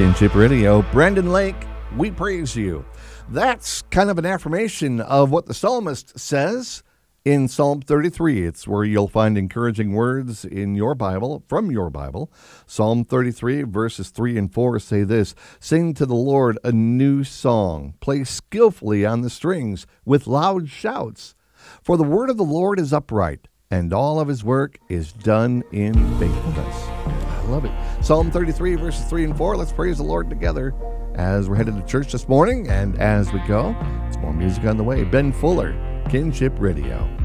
Kinship Radio. Brendan Lake, we praise you. That's kind of an affirmation of what the psalmist says in Psalm 33. It's where you'll find encouraging words in your Bible, from your Bible. Psalm 33, verses 3 and 4 say this: "Sing to the Lord a new song. Play skillfully on the strings with loud shouts. For the word of the Lord is upright, and all of his work is done in faithfulness." I love it. Psalm 33, verses 3 and 4. Let's praise the Lord together as we're headed to church this morning. And as we go, it's more music on the way. Ben Fuller, Kinship Radio.